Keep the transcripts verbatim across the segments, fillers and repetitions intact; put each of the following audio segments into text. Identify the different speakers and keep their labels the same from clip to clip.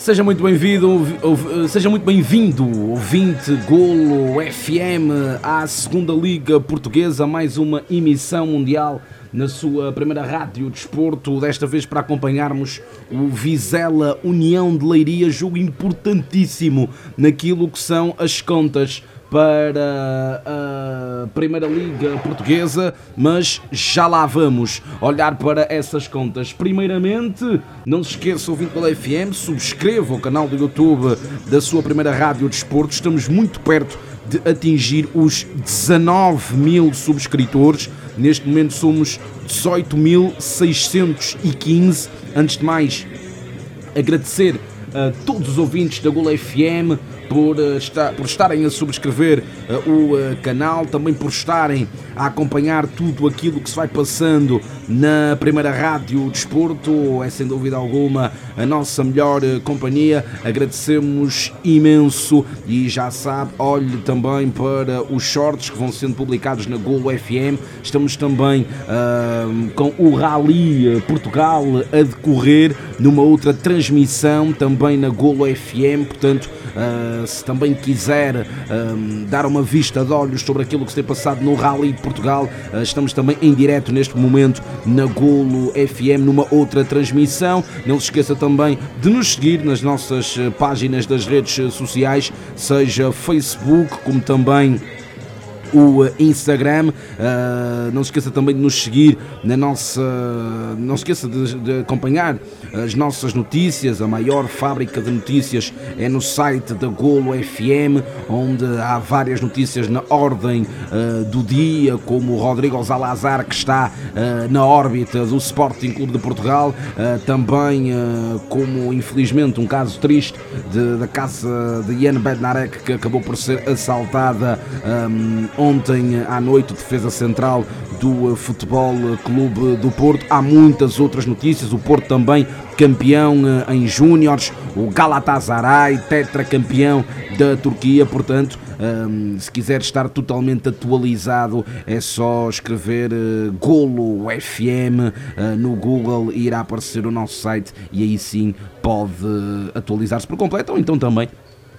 Speaker 1: Seja muito bem-vindo, seja muito bem-vindo, ouvinte Golo F M, à segunda Liga Portuguesa, mais uma emissão mundial na sua primeira rádio desporto, desta vez para acompanharmos o Vizela União de Leiria, jogo importantíssimo naquilo que são as contas para a Primeira Liga Portuguesa, mas já lá vamos olhar para essas contas. Primeiramente, não se esqueça, ouvinte pela F M, subscreva o canal do YouTube da sua primeira rádio de desporto. Estamos muito perto de atingir os dezanove mil subscritores. Neste momento somos dezoito mil seiscentos e quinze. Antes de mais, agradecer a todos os ouvintes da Golo F M por, uh, estar, por estarem a subscrever uh, o uh, canal, também por estarem a acompanhar tudo aquilo que se vai passando na primeira rádio desporto. É sem dúvida alguma a nossa melhor uh, companhia. Agradecemos imenso e já sabe, olhe também para os shorts que vão sendo publicados na Golo F M. Estamos também uh, com o Rally Portugal a decorrer numa outra transmissão também na Golo F M, portanto Uh, se também quiser um, dar uma vista de olhos sobre aquilo que se tem passado no Rally de Portugal, uh, estamos também em direto neste momento na Golo F M numa outra transmissão. Não se esqueça também de nos seguir nas nossas uh, páginas das redes uh, sociais, seja Facebook como também o Instagram. Uh, não se esqueça também de nos seguir na nossa, não se esqueça de, de acompanhar as nossas notícias. A maior fábrica de notícias é no site da Golo F M, onde há várias notícias na ordem uh, do dia, como o Rodrigo Zalazar, que está uh, na órbita do Sporting Clube de Portugal, uh, também uh, como infelizmente um caso triste de, da casa de Ian Bednarek, que acabou por ser assaltada um, ontem à noite, defesa central do Futebol Clube do Porto. Há muitas outras notícias. O Porto também campeão em júniores, o Galatasaray tetracampeão da Turquia. Portanto, um, se quiser estar totalmente atualizado, é só escrever uh, Golo F M uh, no Google e irá aparecer o nosso site, e aí sim pode atualizar-se por completo, ou então também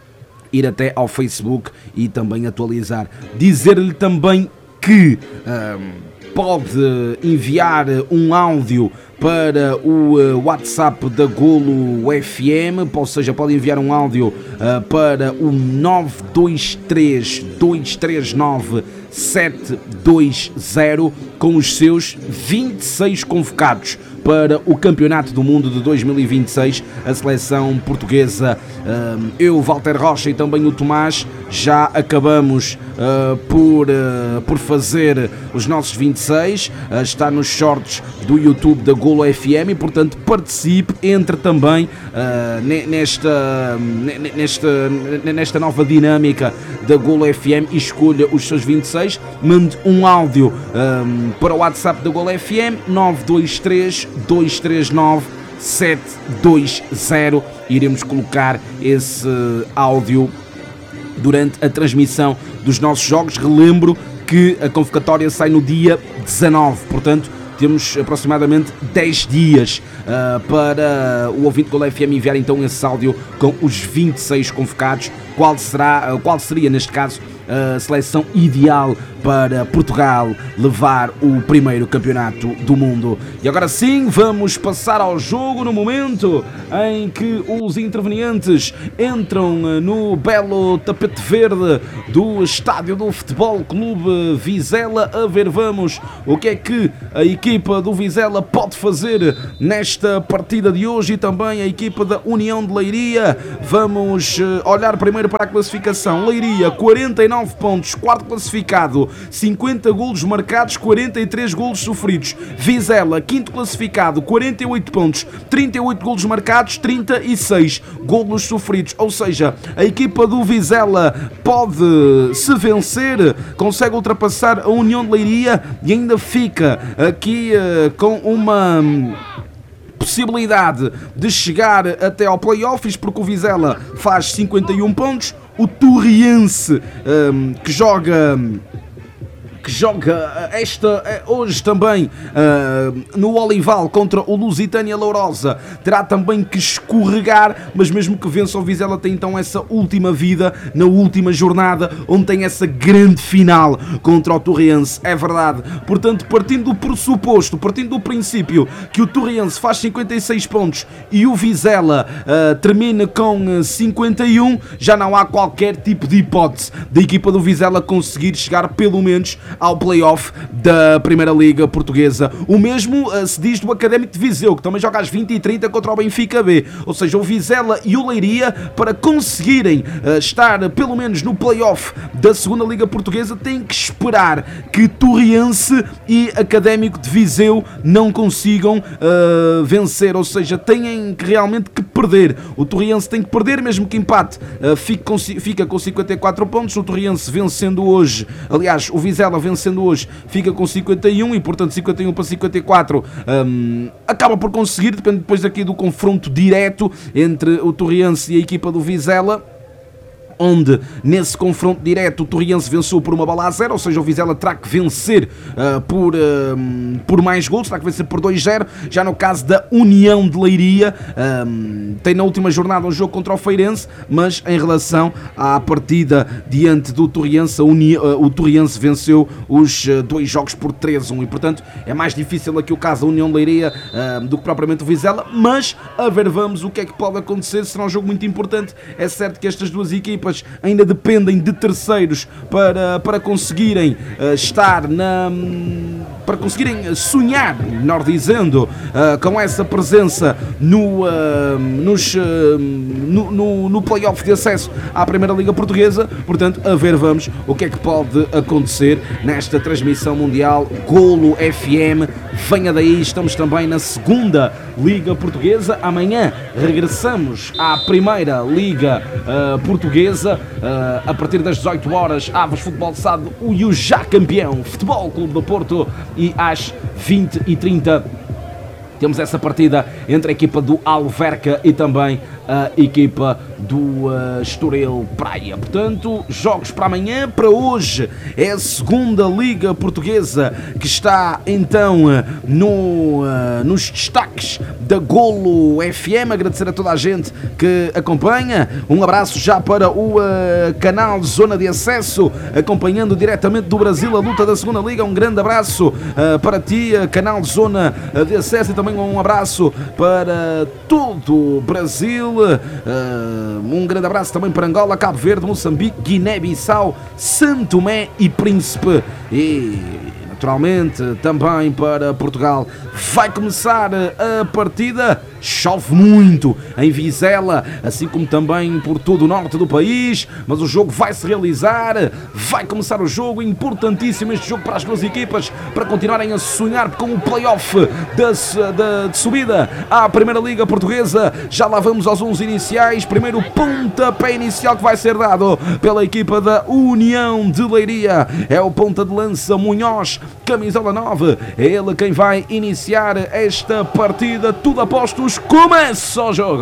Speaker 1: ir até ao Facebook e também atualizar. Dizer-lhe também que um, pode enviar um áudio para o WhatsApp da Golo F M, ou seja, pode enviar um áudio uh, para o nove dois três, dois três nove, sete dois zero com os seus vinte e seis convocados para o Campeonato do Mundo de dois mil e vinte e seis. A seleção portuguesa, eu, Walter Rocha e também o Tomás, já acabamos uh, por, uh, por fazer os nossos vinte e seis. Uh, está nos shorts do YouTube da Golo F M e, portanto, participe, entre também uh, nesta, nesta, nesta nova dinâmica da Golo F M e escolha os seus vinte e seis. Mande um áudio um, para o WhatsApp da Golo F M, nove dois três, dois três nove, sete dois zero. Iremos colocar esse áudio durante a transmissão dos nossos jogos. Relembro que a convocatória sai no dia dezanove, portanto temos aproximadamente dez dias uh, para o ouvinte Golo F M enviar então esse áudio com os vinte e seis convocados. Qual será, uh, qual seria neste caso a seleção ideal para Portugal levar o primeiro campeonato do mundo? E agora sim, vamos passar ao jogo, no momento em que os intervenientes entram no belo tapete verde do estádio do Futebol Clube Vizela. A ver, vamos, o que é que a equipa do Vizela pode fazer nesta partida de hoje, e também a equipa da União de Leiria. Vamos olhar primeiro para a classificação. Leiria, quarenta e nove pontos, quarto classificado, cinquenta golos marcados, quarenta e três golos sofridos. Vizela, quinto classificado, quarenta e oito pontos, trinta e oito golos marcados, trinta e seis golos sofridos. Ou seja, a equipa do Vizela pode, se vencer, consegue ultrapassar a União de Leiria e ainda fica aqui uh, com uma possibilidade de chegar até ao play-offs, porque o Vizela faz cinquenta e um pontos, o Torriense, um, que joga que joga esta, hoje também uh, no Olival contra o Lusitânia Lourosa, terá também que escorregar, mas mesmo que vença o Vizela tem então essa última vida na última jornada, onde tem essa grande final contra o Torriense, é verdade. Portanto, partindo do pressuposto, partindo do princípio que o Torriense faz cinquenta e seis pontos e o Vizela uh, termina com cinquenta e um, já não há qualquer tipo de hipótese da equipa do Vizela conseguir chegar pelo menos ao play-off da Primeira Liga Portuguesa. O mesmo uh, se diz do Académico de Viseu, que também joga às vinte e trinta contra o Benfica B. Ou seja, o Vizela e o Leiria, para conseguirem uh, estar pelo menos no play-off da Segunda Liga Portuguesa, têm que esperar que Torriense e Académico de Viseu não consigam uh, vencer. Ou seja, têm que realmente que perder. O Torriense tem que perder, mesmo que empate, uh, fique com, fica com cinquenta e quatro pontos. O Torriense vencendo hoje, aliás, o Vizela vencendo hoje, fica com cinquenta e um e, portanto, cinquenta e um para cinquenta e quatro um, acaba por conseguir, depende depois aqui do confronto direto entre o Torriense e a equipa do Vizela, onde nesse confronto direto o Torriense venceu por uma bola a zero, ou seja, o Vizela terá que vencer uh, por, uh, por mais gols, terá que vencer por dois zero. Já no caso da União de Leiria, um, tem na última jornada um jogo contra o Feirense, mas em relação à partida diante do Torriense, a Uni, uh, o Torriense venceu os uh, dois jogos por três a um e, portanto, é mais difícil aqui o caso da União de Leiria uh, do que propriamente o Vizela, mas a ver, vamos o que é que pode acontecer. Será um jogo muito importante. É certo que estas duas equipas ainda dependem de terceiros para, para conseguirem uh, estar na... para conseguirem sonhar, melhor dizendo, uh, com essa presença no, uh, nos, uh, no, no, no play-off de acesso à Primeira Liga Portuguesa. Portanto, a ver, vamos o que é que pode acontecer nesta transmissão mundial Golo F M. Venha daí, estamos também na Segunda Liga Portuguesa. Amanhã regressamos à Primeira Liga uh, Portuguesa, uh, a partir das dezoito horas, Aves Futebol Sade e o já campeão Futebol Clube do Porto, e às vinte e trinta temos essa partida entre a equipa do Alverca e também a equipa do uh, Estoril Praia. Portanto, jogos para amanhã. Para hoje é a Segunda Liga Portuguesa que está então uh, no, uh, nos destaques da Golo F M. Agradecer a toda a gente que acompanha. Um abraço já para o uh, canal Zona de Acesso, acompanhando diretamente do Brasil a luta da Segunda Liga. Um grande abraço uh, para ti, uh, canal Zona de Acesso, e também um abraço para todo o Brasil. Uh, um grande abraço também para Angola, Cabo Verde, Moçambique, Guiné-Bissau, Santo Tomé e Príncipe, e naturalmente também para Portugal. Vai começar a partida, chove muito em Vizela, assim como também por todo o norte do país, mas o jogo vai se realizar, vai começar o jogo. Importantíssimo este jogo para as duas equipas, para continuarem a sonhar com o play-off de subida à Primeira Liga Portuguesa. Já lá vamos aos onze iniciais. Primeiro pontapé inicial que vai ser dado pela equipa da União de Leiria, é o ponta de lança Munhoz, camisola nove, é ele quem vai iniciar esta partida. Tudo a postos, começa o jogo.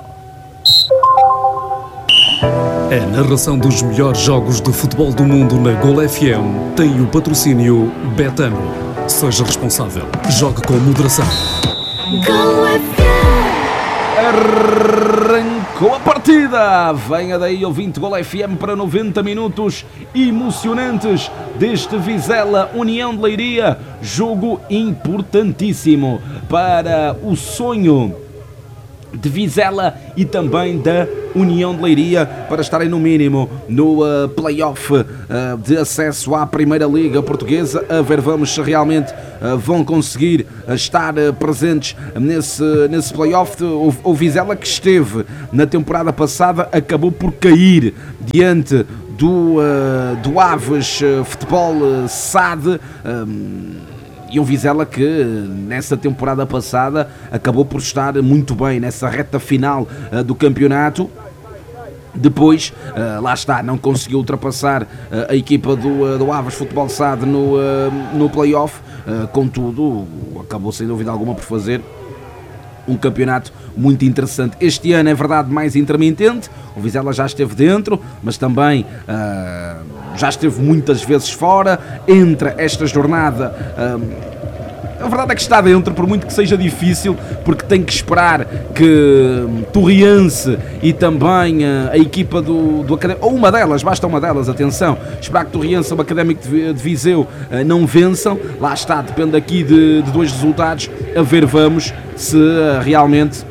Speaker 2: A narração dos melhores jogos de futebol do mundo na Golo F M tem o patrocínio Betano. Seja responsável, jogue com moderação.
Speaker 3: Golo F M.
Speaker 1: Arrancou a partida. Venha daí, ouvinte, Golo F M para noventa minutos emocionantes deste Vizela União de Leiria. Jogo importantíssimo para o sonho de Vizela e também da União de Leiria, para estarem no mínimo no uh, play-off uh, de acesso à Primeira Liga Portuguesa. A ver, vamos se realmente uh, vão conseguir uh, estar uh, presentes nesse, nesse play-off. O, o Vizela, que esteve na temporada passada, acabou por cair diante do, uh, do Aves uh, Futebol uh, Sade. Um, E um Vizela que nessa temporada passada acabou por estar muito bem nessa reta final uh, do campeonato. Depois, uh, lá está, não conseguiu ultrapassar uh, a equipa do, uh, do Aves Futebol Sade no, uh, no play-off. Uh, contudo, acabou sem dúvida alguma por fazer um campeonato muito interessante. Este ano é verdade mais intermitente, o Vizela já esteve dentro, mas também uh, já esteve muitas vezes fora. Entre esta jornada, uh, a verdade é que está dentro, por muito que seja difícil, porque tem que esperar que Torriense e também uh, a equipa do, do Académico, ou uma delas, basta uma delas, atenção, esperar que Torriense ou o Académico de, de Viseu uh, não vençam. Lá está, depende aqui de, de dois resultados, a ver vamos se uh, realmente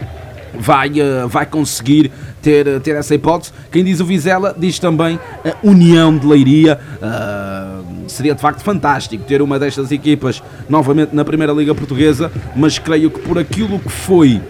Speaker 1: vai, uh, vai conseguir ter, ter essa hipótese. Quem diz o Vizela diz também a União de Leiria. Uh, seria de facto fantástico ter uma destas equipas novamente na Primeira Liga Portuguesa, mas creio que por aquilo que foi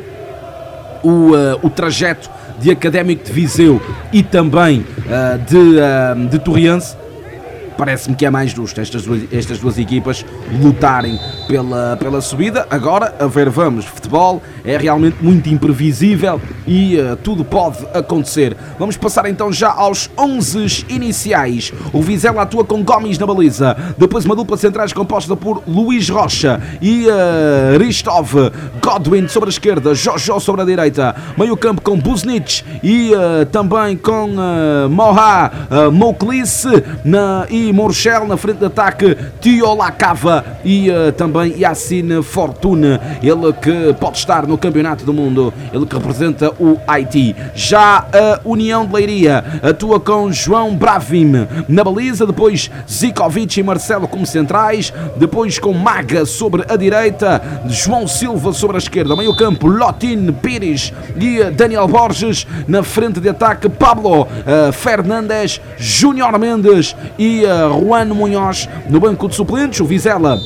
Speaker 1: o, uh, o trajeto de Académico de Viseu e também uh, de, uh, de Torriense, parece-me que é mais justo estas duas, estas duas equipas lutarem pela, pela subida. Agora, a ver vamos, futebol é realmente muito imprevisível e uh, tudo pode acontecer. Vamos passar então já aos onze iniciais. O Vizela atua com Gomes na baliza, depois uma dupla centrais composta por Luís Rocha e uh, Ristov Godwin sobre a esquerda, Jojo sobre a direita, meio campo com Buznic e uh, também com uh, Moha uh, Mouklis na, e Morchel na frente de ataque, Tio Lacava e uh, também Yassine Fortune, ele que pode estar no Campeonato do Mundo, ele que representa o Haiti. Já a União de Leiria atua com João Bravim na baliza, depois Zikovic e Marcelo como centrais, depois com Maga sobre a direita, João Silva sobre a esquerda, meio campo Lotin Pires e Daniel Borges na frente de ataque, Pablo uh, Fernandes, Júnior Mendes e uh, Juan Munhoz no banco de suplentes. O Vizela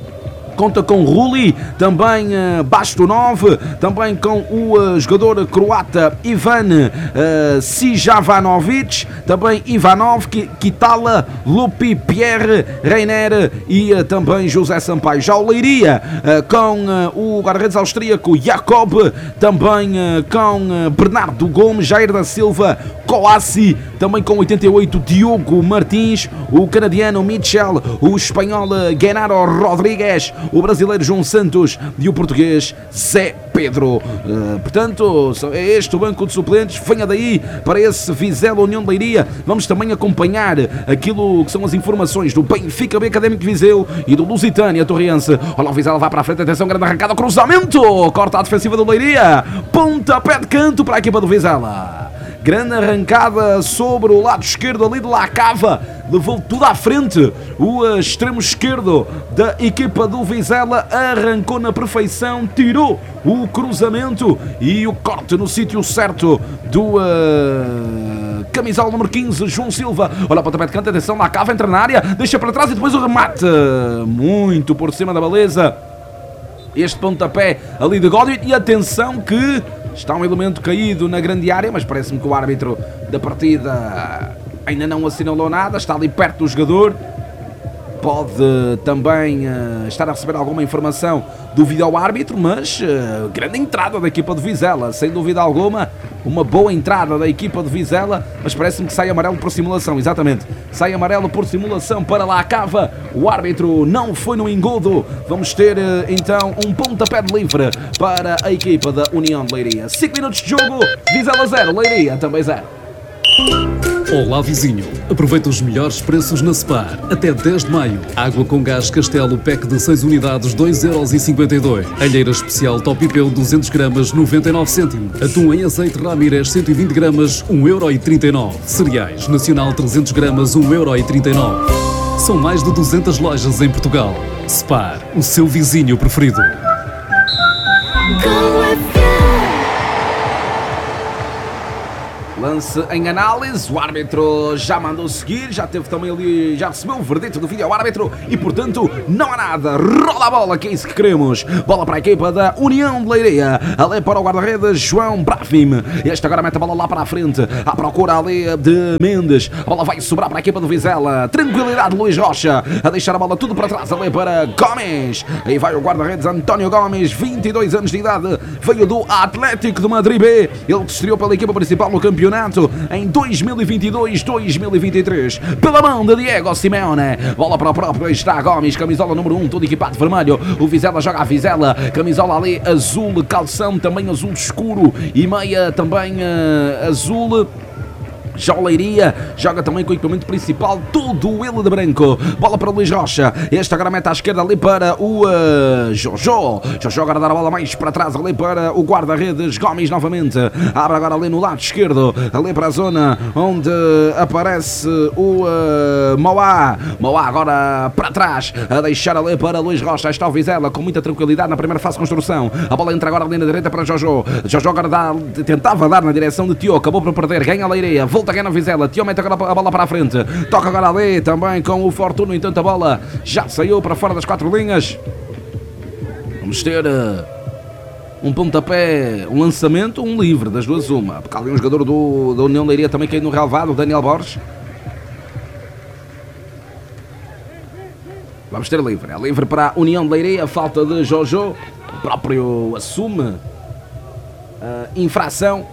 Speaker 1: conta com Ruli, também uh, Bastonov, também com o uh, jogador croata Ivan uh, Sijavanovic, também Ivanov, Kitala, Lupi, Pierre, Reiner e uh, também José Sampaio. Já o Leiria uh, com uh, o guarda-redes austríaco Jacob, também uh, com uh, Bernardo Gomes, Jair da Silva, Coassi, também com oitenta e oito Diogo Martins, o canadiano Michel, o espanhol uh, Genaro Rodrigues, o brasileiro João Santos e o português Zé Pedro. Uh, portanto, é este o banco de suplentes. Venha daí para esse Vizela União de Leiria. Vamos também acompanhar aquilo que são as informações do Benfica B Académico de Viseu e do Lusitânia Torriense. Olha, o Vizela vai para a frente, atenção, grande arrancada, cruzamento, corta a defensiva do Leiria, pontapé de canto para a equipa do Vizela. Grande arrancada sobre o lado esquerdo ali de Lacava, levou tudo à frente. O extremo esquerdo da equipa do Vizela arrancou na perfeição, tirou o cruzamento e o corte no sítio certo do uh, camisola número quinze, João Silva. Olha para o tapete de canto, atenção, Lacava entra na área, deixa para trás e depois o remate muito por cima da baliza. Este pontapé ali de Godwin e atenção que está um elemento caído na grande área, mas parece-me que o árbitro da partida ainda não assinalou nada, está ali perto do jogador. Pode também uh, estar a receber alguma informação do vídeo-árbitro, mas uh, grande entrada da equipa de Vizela, sem dúvida alguma, uma boa entrada da equipa de Vizela, mas parece-me que sai amarelo por simulação, exatamente, sai amarelo por simulação para Lacava, o árbitro não foi no engodo. Vamos ter uh, então um pontapé de livre para a equipa da União de Leiria. cinco minutos de jogo, Vizela zero, Leiria também zero.
Speaker 2: Olá vizinho, aproveita os melhores preços na Spar. Até dez de maio. Água com gás Castelo Pack de seis unidades, dois euros e cinquenta e dois. Alheira especial Top Ipeu duzentos gramas, noventa e nove cêntimos. Atum em azeite Ramírez cento e vinte gramas, um euro e trinta e nove. Cereais Nacional trezentos gramas, um euro e trinta e nove. São mais de duzentas lojas em Portugal. Spar, o seu vizinho preferido.
Speaker 1: Lance em análise, o árbitro já mandou seguir, já teve também ali, já recebeu o verdito do vídeo ao árbitro e portanto não há nada, rola a bola, que é isso que queremos. Bola para a equipa da União de Leiria, ali para o guarda-redes João Bravim, este agora mete a bola lá para a frente, à procura ali de Mendes, a bola vai sobrar para a equipa do Vizela, tranquilidade Luís Rocha, a deixar a bola tudo para trás ali para Gomes, aí vai o guarda-redes António Gomes, vinte e dois anos de idade, veio do Atlético de Madrid B, ele que se estreou pela equipa principal no campeonato campeonato em dois mil e vinte e dois dois mil e vinte e três. Pela mão de Diego Simeone, bola para o próprio, está Gomes, camisola número um, todo equipado de vermelho. O Vizela joga a Vizela, camisola ali azul, calção também azul escuro e meia também uh, azul. Já o Leiria joga também com o equipamento principal, todo ele de branco. Bola para o Luís Rocha. Este agora mete à esquerda ali para o uh, Jojo. Jojo agora dá a bola mais para trás ali para o guarda-redes Gomes novamente. Abre agora ali no lado esquerdo, ali para a zona onde aparece o uh, Moá. Moá agora para trás, a deixar ali para Luís Rocha. Está o Vizela com muita tranquilidade na primeira fase de construção. A bola entra agora ali na direita para Jojo. Jojo agora dá, tentava dar na direção de Tio, acabou por perder, ganha a Leiria. Volta a ganhar a Vizela, Tio mete agora a bola para a frente, toca agora ali também com o Fortuna, no entanto a bola já saiu para fora das quatro linhas. Vamos ter uh, um pontapé, um lançamento, um livre, das duas uma, porque ali um jogador do, da União Leiria também caiu no relvado, o Daniel Borges. Vamos ter livre, é livre para a União de Leiria, falta de Jojo, o próprio assume uh, infração.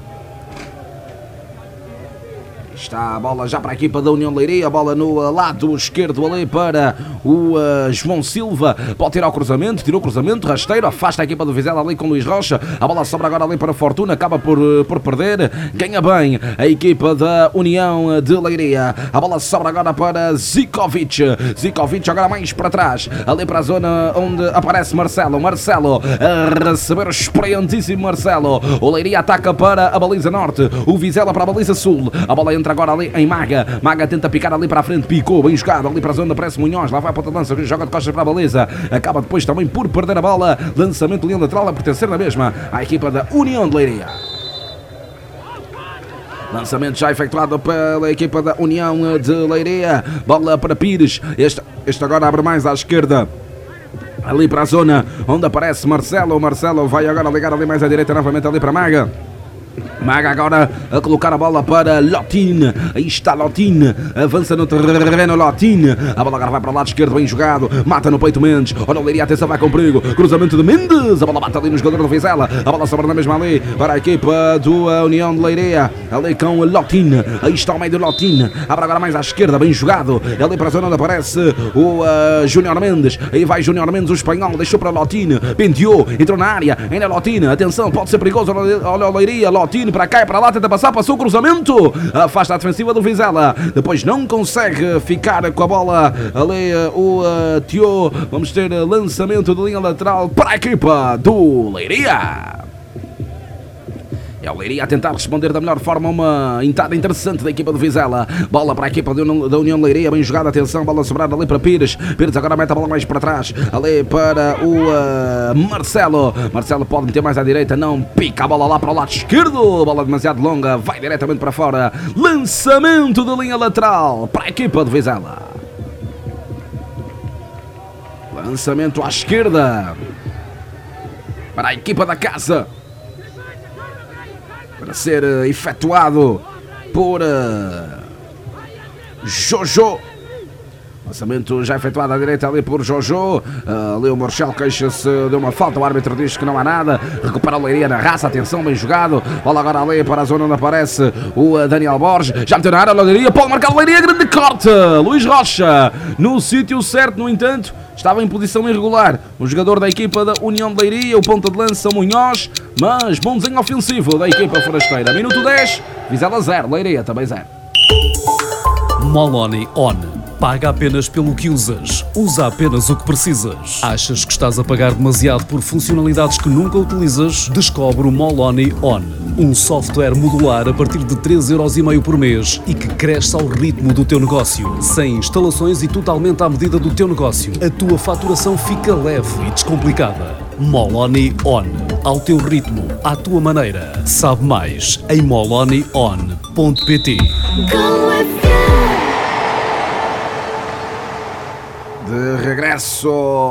Speaker 1: Está a bola já para a equipa da União de Leiria, a bola no lado esquerdo ali para o uh, João Silva, pode tirar o cruzamento, tirou o cruzamento, rasteiro, afasta a equipa do Vizela ali com o Luís Rocha, a bola sobra agora ali para Fortuna, acaba por, uh, por perder, ganha bem a equipa da União de Leiria, a bola sobra agora para Zikovic, Zikovic agora mais para trás, ali para a zona onde aparece Marcelo, Marcelo a receber o experientíssimo Marcelo, o Leiria ataca para a baliza norte, o Vizela para a baliza sul, a bola entra agora ali em Maga, Maga tenta picar ali para a frente, picou, bem jogado ali para a zona, aparece Munhoz, lá vai a ponta de lança, joga de costas para a baliza, acaba depois também por perder a bola, lançamento de linha lateral a pertencer na mesma à equipa da União de Leiria. Lançamento já efetuado pela equipa da União de Leiria, bola para Pires, este, este agora abre mais à esquerda, ali para a zona onde aparece Marcelo, Marcelo vai agora ligar ali mais à direita novamente ali para Maga. Maga agora a colocar a bola para Lotin, aí está Lotin, avança no terreno Lotin, a bola agora vai para o lado esquerdo, bem jogado, mata no peito Mendes, olha o Leiria, atenção, vai com perigo, cruzamento de Mendes, a bola bate ali no jogador do Vizela, a bola sobra na mesma ali para a equipa do União de Leiria, ali com Lotin, aí está o meio do Lotin, abre agora mais à esquerda, bem jogado, ali para a zona onde aparece o uh, Júnior Mendes, aí vai Júnior Mendes, o espanhol, deixou para Lotin, penteou, entrou na área, ainda Lotin, atenção, pode ser perigoso, olha o Leiria, Lotin, para cá e para lá, tenta passar, passou o cruzamento, afasta a defensiva do Vizela, depois não consegue ficar com a bola ali o uh, Tio, vamos ter lançamento de linha lateral para a equipa do Leiria. É o Leiria a tentar responder da melhor forma a uma entrada interessante da equipa do Vizela. Bola para a equipa da União de Leiria, bem jogada, atenção, bola sobrada ali para Pires. Pires agora mete a bola mais para trás, ali para o uh, Marcelo. Marcelo pode meter mais à direita, não, pica a bola lá para o lado esquerdo. Bola demasiado longa, vai diretamente para fora. Lançamento de linha lateral para a equipa do Vizela. Lançamento à esquerda para a equipa da casa, para ser uh, efetuado por uh, Jojo. Lançamento já efetuado à direita ali por Jojo. Uh, ali o Marcelo queixa-se de uma falta. O árbitro diz que não há nada. Recupera o Leiria na raça. Atenção, bem jogado. Bola agora ali para a zona onde aparece o uh, Daniel Borges. Já meteu na área o Leiria. Pode marcar o Leiria. Grande corte. Luís Rocha no sítio certo, no entanto. Estava em posição irregular o jogador da equipa da União de Leiria, o ponta de lança Munhoz, mas bom desenho ofensivo da equipa forasteira. Minuto dez, Vizela zero, Leiria também zero.
Speaker 2: Moloni On. Paga apenas pelo que usas. Usa apenas o que precisas. Achas que estás a pagar demasiado por funcionalidades que nunca utilizas? Descobre o Moloni On. Um software modular a partir de três euros e meio por mês e que cresce ao ritmo do teu negócio. Sem instalações e totalmente à medida do teu negócio. A tua faturação fica leve e descomplicada. Moloni On. Ao teu ritmo, à tua maneira. Sabe mais em moloni on ponto pt.
Speaker 3: Go with you.
Speaker 1: de regresso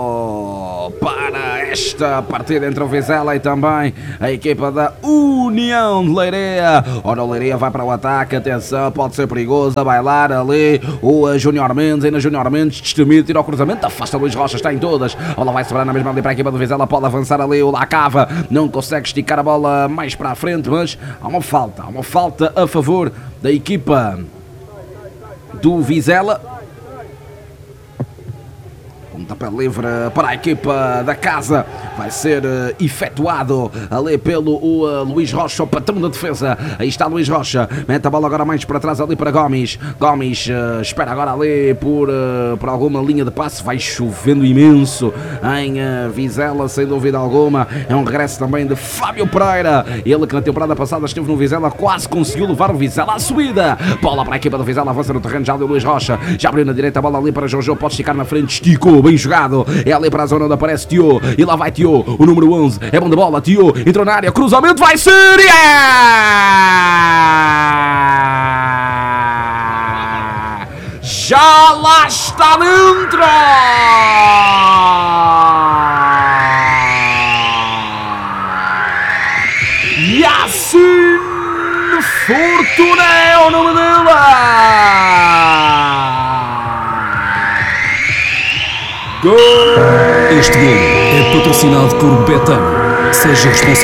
Speaker 1: para esta partida entre o Vizela e também a equipa da União de Leiria. Ora, o Leiria vai para o ataque, atenção, pode ser perigoso, a bailar ali o Júnior Mendes, ainda Júnior Mendes, destemido, tira o cruzamento, afasta Luís Rocha, está em todas, a bola vai sobrar na mesma ali para a equipa do Vizela, pode avançar ali o Lacava, não consegue esticar a bola mais para a frente, mas há uma falta, há uma falta a favor da equipa do Vizela. Pontapé livre para a equipa da casa, vai ser uh, efetuado ali pelo uh, Luís Rocha, o patrão da defesa. Aí está Luís Rocha, mete a bola agora mais para trás ali para Gomes. Gomes uh, espera agora ali por, uh, por alguma linha de passe, vai chovendo imenso em uh, Vizela, sem dúvida alguma. É um regresso também de Fábio Pereira, ele que na temporada passada esteve no Vizela, quase conseguiu levar o Vizela à subida. Bola para a equipa do Vizela, avança no terreno já de Luís Rocha, já abriu na direita a bola ali para Jojo, pode esticar na frente, esticou, bem jogado, é ali para a zona onde aparece Tio, e lá vai Tio, o número onze, é bom de bola, Tio, entrou na área, cruzamento, vai ser, yeah! Já lá está dentro! Yacine Fortuna é o nome dela!
Speaker 2: Gol! Este gol é patrocinado por Betano. Seja responsável.